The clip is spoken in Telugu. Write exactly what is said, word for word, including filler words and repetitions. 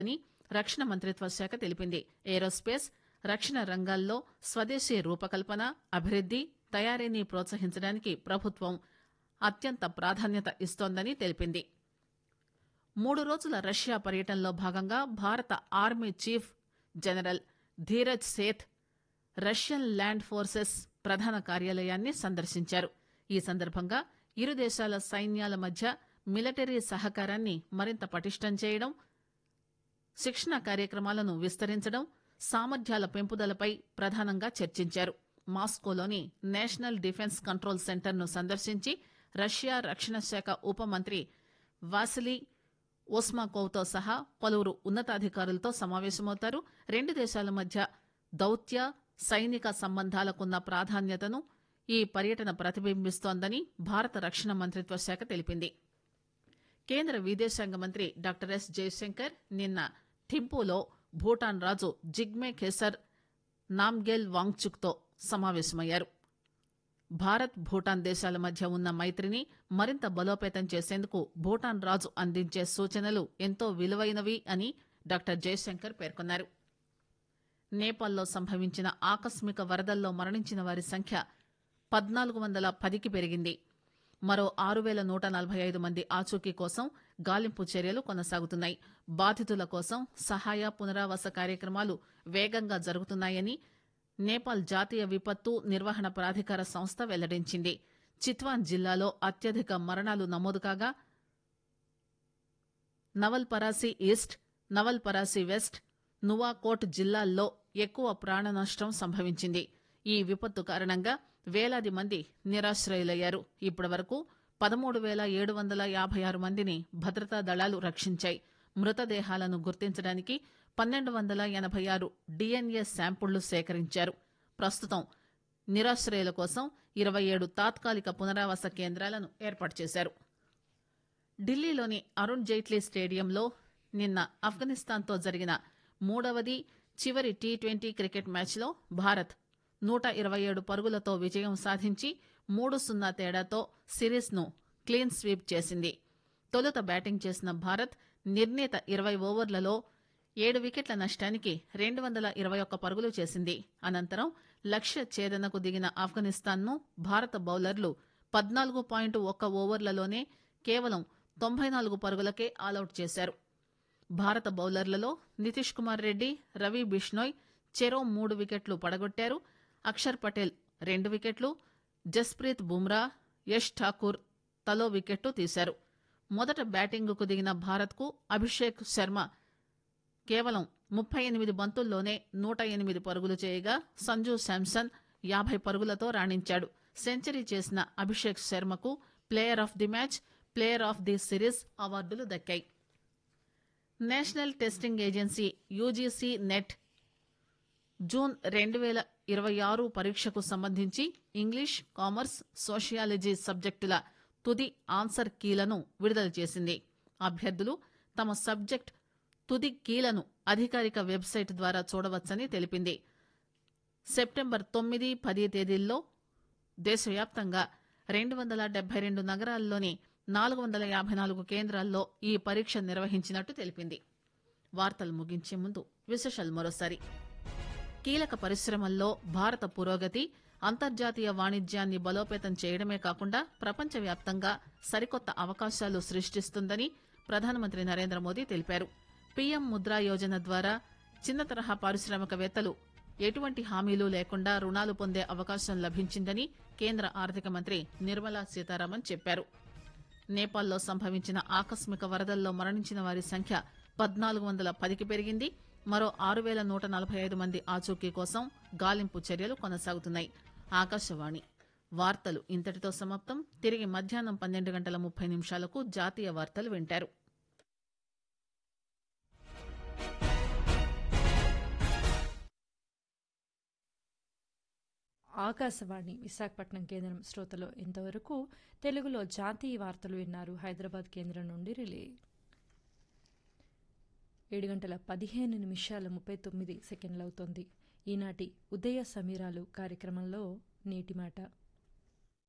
అని రక్షణ మంత్రిత్వ శాఖ తెలిపింది. ఏరోస్పేస్, రక్షణ రంగాల్లో స్వదేశీ రూపకల్పన, అభివృద్ది, తయారీని ప్రోత్సహించడానికి ప్రభుత్వం అత్యంత ప్రాధాన్యత ఇస్తోందని తెలిపింది. మూడు రోజుల రష్యా పర్యటనలో భాగంగా భారత army chief general Dheeraj Seth Russian land forces ప్రధాన కార్యాలయాన్ని సందర్శించారు. ఈ సందర్భంగా ఇరు దేశాల సైన్యాల మధ్య మిలిటరీ సహకారాన్ని మరింత పటిష్టం చేయడం, శిక్షణ కార్యక్రమాలను విస్తరించడం, సామర్థ్యాల పెంపుదలపై ప్రధానంగా చర్చించారు. మాస్కోలోని నేషనల్ డిఫెన్స్ కంట్రోల్ సెంటర్ ను సందర్శించి రష్యా రక్షణ శాఖ ఉప మంత్రి వాసిలీ ఓస్మాకోవ్తో సహా పలువురు ఉన్నతాధికారులతో సమావేశమవుతారు. రెండు దేశాల మధ్య దౌత్య, సైనిక సంబంధాలకున్న ప్రాధాన్యతను ఈ పర్యటన ప్రతిబింబిస్తోందని భారత రక్షణ మంత్రిత్వ శాఖ తెలిపింది. కేంద్ర విదేశాంగ మంత్రి డాక్టర్ ఎస్ జయశంకర్ నిన్న థింపూలో భూటాన్ రాజు జిగ్మే ఖేసర్ నామ్గేల్ వాంగ్చుక్తో సమావేశమయ్యారు. భారత్, భూటాన్ దేశాల మధ్య ఉన్న మైత్రిని మరింత బలోపేతం చేసేందుకు భూటాన్ రాజు అందించే సూచనలు ఎంతో విలువైనవి అని డాక్టర్ జయశంకర్ పేర్కొన్నారు. నేపాల్లో సంభవించిన ఆకస్మిక వరదల్లో మరణించిన వారి సంఖ్య పద్నాలుగు వందల పదికి పెరిగింది. మరో ఆరు పేల నూట నలభై ఐదు మంది ఆచూకీ కోసం గాలింపు చర్యలు కొనసాగుతున్నాయి. బాధితుల కోసం సహాయ, పునరావాస కార్యక్రమాలు వేగంగా జరుగుతున్నాయని నేపాల్ జాతీయ విపత్తు నిర్వహణ ప్రాధికార సంస్థ వెల్లడించింది. చిత్వాన్ జిల్లాలో అత్యధిక మరణాలు నమోదు కాగా novel Parasi east, novel Parasi west, Nuwakot జిల్లాల్లో ఎక్కువ ప్రాణ నష్టం సంభవించింది. ఈ విపత్తు కారణంగా వేలాది మంది నిరాశ్రయులయ్యారు. ఇప్పటి వరకు పదమూడు పేల ఏడు వందల యాభై ఆరు మందిని భద్రతా దళాలు రక్షించాయి. మృతదేహాలను గుర్తించడానికి పన్నెండు వందల ఎనభై ఆరు డిఎన్ఏ శాంపుళ్లు సేకరించారు. ప్రస్తుతం నిరాశ్రయుల కోసం ఇరవై ఏడు తాత్కాలిక పునరావాస కేంద్రాలను ఏర్పాటు చేశారు. ఢిల్లీలోని అరుణ్ జైట్లీ స్టేడియంలో నిన్న ఆఫ్ఘనిస్తాన్తో జరిగిన మూడవది, చివరి టీ ట్వంటీ క్రికెట్ మ్యాచ్లో భారత్ నూట ఇరవై ఏడు పరుగులతో విజయం సాధించి మూడు సున్నా తేడాతో సిరీస్ను క్లీన్ స్వీప్ చేసింది. తొలుత బ్యాటింగ్ చేసిన భారత్ నిర్ణీత ఇరవై ఓవర్లలో ఏడు వికెట్ల నష్టానికి రెండు వందల ఇరవై ఒక్క పరుగులు చేసింది. అనంతరం లక్ష్య ఛేదనకు దిగిన ఆఫ్ఘనిస్తాన్ను భారత బౌలర్లు పద్నాలుగు పాయింట్ ఒక్క ఓవర్లలోనే కేవలం తొంభై నాలుగు పరుగులకే ఆలౌట్ చేశారు. భారత బౌలర్లలో నితీష్ కుమార్ రెడ్డి, రవి బిష్నోయ్ చెరో మూడు వికెట్లు పడగొట్టారు. అక్షర్ పటేల్ రెండు వికెట్లు, జస్ప్రీత్ బుమ్రా, యష్ ఠాకూర్ తలో వికెట్టు తీశారు. మొదట బ్యాటింగుకు దిగిన భారత్కు అభిషేక్ శర్మ కేవలం ముప్పై ఎనిమిది బంతుల్లోనే నూట ఎనిమిది పరుగులు చేయగా సంజు శాంసన్ యాభై పరుగులతో రాణించాడు. సెంచరీ చేసిన Abhishek శర్మకు player of the match, player of the series అవార్డులు దక్కాయి. National testing agency UGC net June రెండు పేల ఇరవై ఆరు పరీక్షకు సంబంధించి ఇంగ్లీష్, కామర్స్, సోషియాలజీ సబ్జెక్టుల తుది ఆన్సర్ కీలను విడుదల చేసింది. అభ్యర్థులు తమ సబ్జెక్ట్ తుది కీలను అధికారిక వెబ్సైట్ ద్వారా చూడవచ్చని తెలిపింది. సెప్టెంబర్ తొమ్మిది, పది తేదీల్లో దేశవ్యాప్తంగా రెండు వందల డెబ్బై రెండు నగరాల్లోని నాలుగు వందల యాభై నాలుగు కేంద్రాల్లో ఈ పరీక్ష నిర్వహించినట్టు తెలిపింది. వార్తలు ముగించే ముందు విశేషాలు మరోసారి. కీలక పరిశ్రమల్లో భారత పురోగతి అంతర్జాతీయ వాణిజ్యాన్ని బలోపేతం చేయడమే కాకుండా ప్రపంచవ్యాప్తంగా సరికొత్త అవకాశాలు సృష్టిస్తుందని ప్రధానమంత్రి నరేంద్ర మోదీ తెలిపారు. పీఎం ముద్రా యోజన ద్వారా చిన్న తరహా పారిశ్రామికవేత్తలు ఎటువంటి హామీలు లేకుండా రుణాలు పొందే అవకాశం లభించిందని కేంద్ర ఆర్థిక మంత్రి నిర్మలా సీతారామన్ చెప్పారు. నేపాల్లో సంభవించిన ఆకస్మిక వరదల్లో మరణించిన వారి సంఖ్య పద్నాలుగు వందల పదికి పెరిగింది. మరో ఆరు పేల నూట నలభై ఐదు మంది ఆచూకీ కోసం గాలింపు చర్యలు కొనసాగుతున్నాయి. ఆకాశవాణి వార్తలు ఇంతటితో సమాప్తం. తిరిగి మధ్యాహ్నం పన్నెండు గంటల ముప్పై నిమిషాలకు జాతీయ వార్తలు వింటారు. ఆకాశవాణి విశాఖపట్నం కేంద్రం శ్రోతలు ఇంతవరకు తెలుగులో జాతీయ వార్తలు విన్నారు. హైదరాబాద్ కేంద్రం నుండి రిలే. ఏడు గంటల పదిహేను నిమిషాల ముప్పై తొమ్మిది సెకండ్లు అవుతోంది. ఈనాటి ఉదయ సమీరాలు కార్యక్రమంలో నేటి మాట